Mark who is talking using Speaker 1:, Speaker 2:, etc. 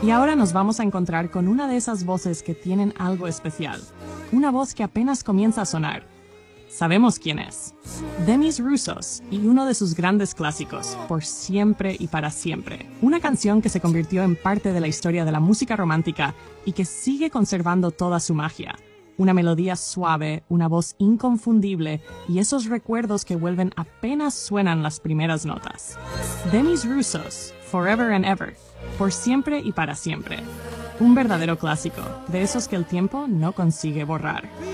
Speaker 1: Y ahora nos vamos a encontrar con una de esas voces que tienen algo especial. Una voz que apenas comienza a sonar. Sabemos quién es. Demis Roussos y uno de sus grandes clásicos, Por siempre y para siempre. Una canción que se convirtió en parte de la historia de la música romántica y que sigue conservando toda su magia. Una melodía suave, una voz inconfundible y esos recuerdos que vuelven apenas suenan las primeras notas. Demis Roussos, Forever and Ever, Por siempre y para siempre. Un verdadero clásico, de esos que el tiempo no consigue borrar.